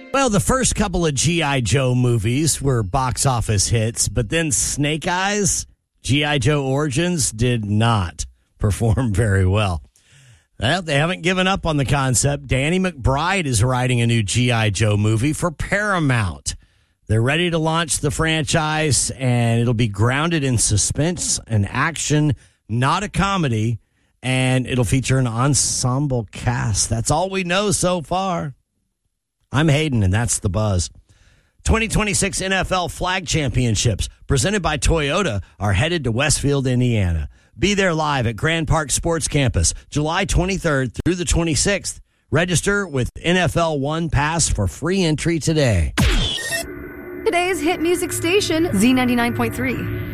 Well, the first couple of G.I. Joe movies were box office hits, but then Snake Eyes, G.I. Joe Origins did not perform very well. Well, they haven't given up on the concept. Danny McBride is writing a new G.I. Joe movie for Paramount. They're ready to launch the franchise, and it'll be grounded in suspense and action, not a comedy, and it'll feature an ensemble cast. That's all we know so far. I'm Hayden, and that's the buzz. 2026 NFL Flag Championships, presented by Toyota, are headed to Westfield, Indiana. Be there live at Grand Park Sports Campus, July 23rd through the 26th. Register with NFL One Pass for free entry today. Today's hit music station, Z99.3.